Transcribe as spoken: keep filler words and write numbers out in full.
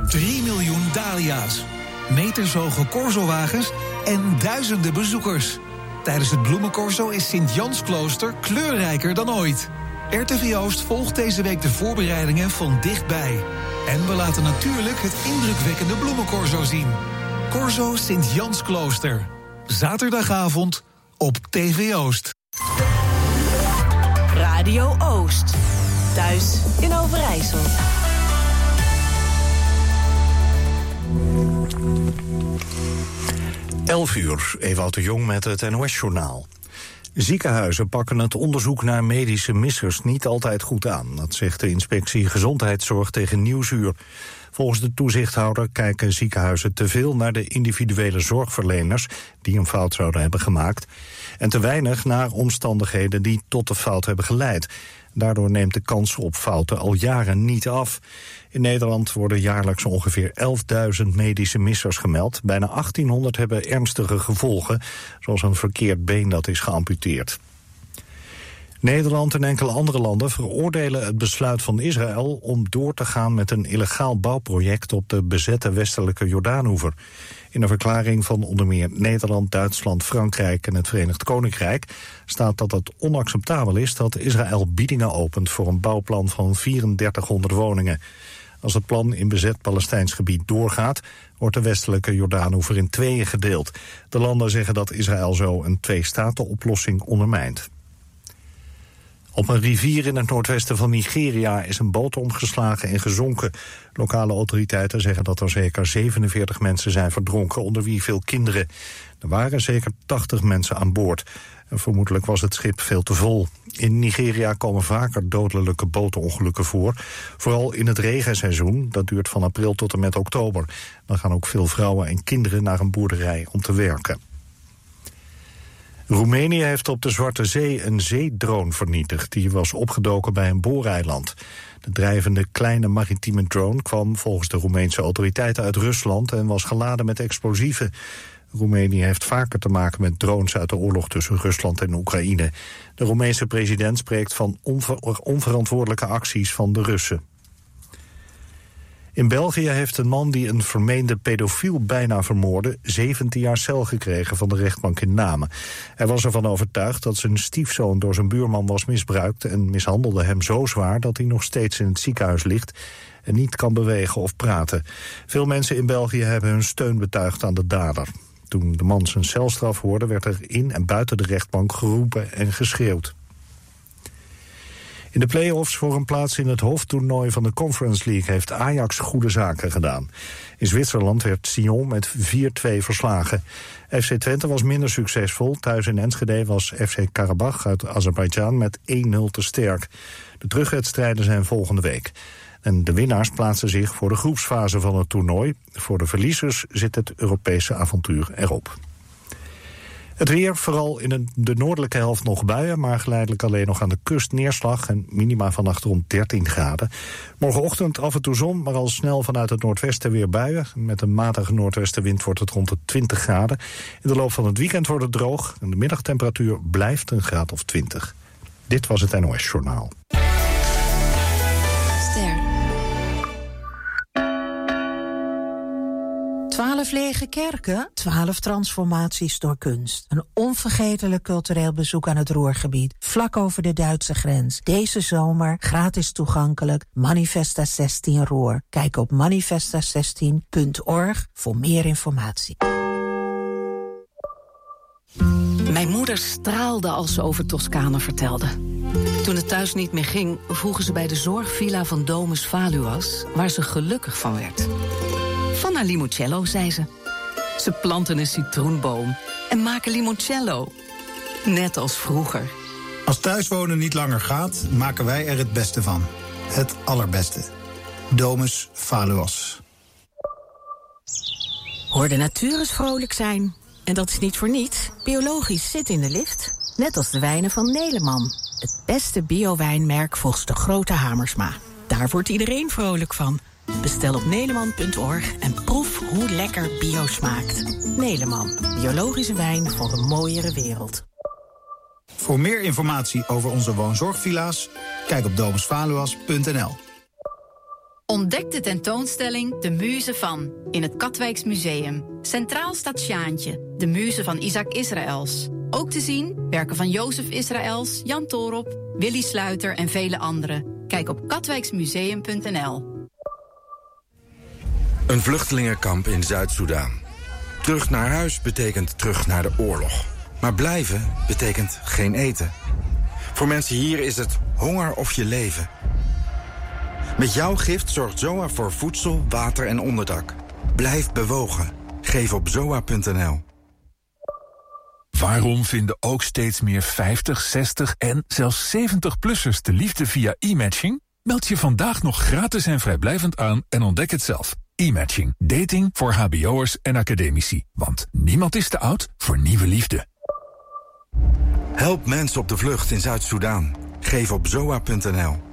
drie miljoen dahlia's, metershoge corsowagens en duizenden bezoekers. Tijdens het bloemencorso is Sint-Jansklooster kleurrijker dan ooit. R T V Oost volgt deze week de voorbereidingen van dichtbij. En we laten natuurlijk het indrukwekkende bloemencorso zien. Corso Sint-Jansklooster. Zaterdagavond op T V Oost. Radio Oost. Thuis in Overijssel. elf uur, Ewout de Jong met het N O S-journaal. Ziekenhuizen pakken het onderzoek naar medische missers niet altijd goed aan. Dat zegt de inspectie Gezondheidszorg tegen Nieuwsuur. Volgens de toezichthouder kijken ziekenhuizen te veel naar de individuele zorgverleners die een fout zouden hebben gemaakt, en te weinig naar omstandigheden die tot de fout hebben geleid. Daardoor neemt de kans op fouten al jaren niet af. In Nederland worden jaarlijks ongeveer elfduizend medische missers gemeld. Bijna achttienhonderd hebben ernstige gevolgen, zoals een verkeerd been dat is geamputeerd. Nederland en enkele andere landen veroordelen het besluit van Israël om door te gaan met een illegaal bouwproject op de bezette westelijke Jordaanoever. In een verklaring van onder meer Nederland, Duitsland, Frankrijk en het Verenigd Koninkrijk staat dat het onacceptabel is dat Israël biedingen opent voor een bouwplan van drieduizendvierhonderd woningen. Als het plan in bezet Palestijns gebied doorgaat, wordt de westelijke Jordaanoever in tweeën gedeeld. De landen zeggen dat Israël zo een twee-staten-oplossing ondermijnt. Op een rivier in het noordwesten van Nigeria is een boot omgeslagen en gezonken. Lokale autoriteiten zeggen dat er zeker zevenenveertig mensen zijn verdronken, onder wie veel kinderen. Er waren zeker tachtig mensen aan boord. En vermoedelijk was het schip veel te vol. In Nigeria komen vaker dodelijke botenongelukken voor. Vooral in het regenseizoen, dat duurt van april tot en met oktober. Dan gaan ook veel vrouwen en kinderen naar een boerderij om te werken. Roemenië heeft op de Zwarte Zee een zeedrone vernietigd. Die was opgedoken bij een booreiland. De drijvende kleine maritieme drone kwam volgens de Roemeense autoriteiten uit Rusland en was geladen met explosieven. Roemenië heeft vaker te maken met drones uit de oorlog tussen Rusland en Oekraïne. De Roemeense president spreekt van onver- onverantwoordelijke acties van de Russen. In België heeft een man die een vermeende pedofiel bijna vermoordde zeventien jaar cel gekregen van de rechtbank in Namen. Hij was ervan overtuigd dat zijn stiefzoon door zijn buurman was misbruikt en mishandelde hem zo zwaar dat hij nog steeds in het ziekenhuis ligt en niet kan bewegen of praten. Veel mensen in België hebben hun steun betuigd aan de dader. Toen de man zijn celstraf hoorde, werd er in en buiten de rechtbank geroepen en geschreeuwd. In de play-offs voor een plaats in het hoofdtoernooi van de Conference League heeft Ajax goede zaken gedaan. In Zwitserland werd Sion met vier twee verslagen. F C Twente was minder succesvol. Thuis in Enschede was F C Karabach uit Azerbeidzjan met één nul te sterk. De terugwedstrijden zijn volgende week. En de winnaars plaatsen zich voor de groepsfase van het toernooi. Voor de verliezers zit het Europese avontuur erop. Het weer, vooral in de noordelijke helft nog buien, maar geleidelijk alleen nog aan de kust neerslag en minima vannacht rond dertien graden. Morgenochtend af en toe zon, maar al snel vanuit het noordwesten weer buien. Met een matige noordwestenwind wordt het rond de twintig graden. In de loop van het weekend wordt het droog en de middagtemperatuur blijft een graad of twintig. Dit was het N O S-journaal. Ster. Twaalf lege kerken, twaalf transformaties door kunst. Een onvergetelijk cultureel bezoek aan het Ruhrgebied, vlak over de Duitse grens. Deze zomer gratis toegankelijk, Manifesta zestien Ruhr. Kijk op manifesta zestien punt org voor meer informatie. Mijn moeder straalde als ze over Toscane vertelde. Toen het thuis niet meer ging, vroegen ze bij de zorgvilla van Domus Valuas, waar ze gelukkig van werd. Van haar limoncello, zei ze. Ze planten een citroenboom en maken limoncello. Net als vroeger. Als thuiswonen niet langer gaat, maken wij er het beste van. Het allerbeste. Domus Valuas. Hoor de natuur eens vrolijk zijn. En dat is niet voor niets. Biologisch zit in de lift. Net als de wijnen van Neleman. Het beste bio-wijnmerk volgens de grote Hamersma. Daar wordt iedereen vrolijk van. Bestel op neleman punt org en proef hoe lekker bio smaakt. Neleman, biologische wijn voor een mooiere wereld. Voor meer informatie over onze woonzorgvilla's, kijk op domus valuas punt n l. Ontdek de tentoonstelling De Muze van in het Katwijks Museum. Centraal staat Sjaantje, de muze van Isaac Israëls. Ook te zien werken van Jozef Israëls, Jan Toorop, Willy Sluiter en vele anderen. Kijk op katwijksmuseum punt n l. Een vluchtelingenkamp in Zuid-Soedan. Terug naar huis betekent terug naar de oorlog. Maar blijven betekent geen eten. Voor mensen hier is het honger of je leven. Met jouw gift zorgt Z O A voor voedsel, water en onderdak. Blijf bewogen. Geef op zoa punt n l. Waarom vinden ook steeds meer vijftig, zestig en zelfs zeventig-plussers de liefde via e-matching? Meld je vandaag nog gratis en vrijblijvend aan en ontdek het zelf. E-matching. Dating voor hbo'ers en academici. Want niemand is te oud voor nieuwe liefde. Help mensen op de vlucht in Zuid-Soedan. Geef op zoa punt n l.